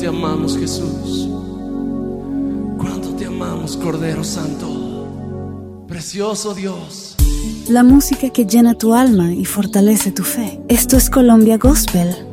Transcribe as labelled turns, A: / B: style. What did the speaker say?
A: amamos, Jesús. Cuánto te amamos, Cordero Santo. Precioso Dios.
B: La música que llena tu alma y fortalece tu fe. Esto es Colombia Gospel.